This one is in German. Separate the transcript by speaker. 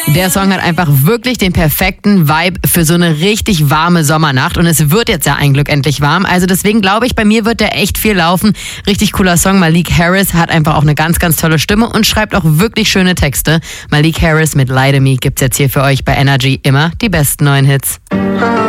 Speaker 1: Der Song hat einfach wirklich den perfekten Vibe für so eine richtig warme Sommernacht. Und es wird jetzt ja ein Glück endlich warm. Also deswegen glaube ich, bei mir wird der echt viel laufen. Richtig cooler Song. Malik Harris hat einfach auch eine ganz, ganz tolle Stimme und schreibt auch wirklich schöne Texte. Malik Harris mit Lie to Me gibt's jetzt hier für euch bei Energy immer die besten neuen Hits.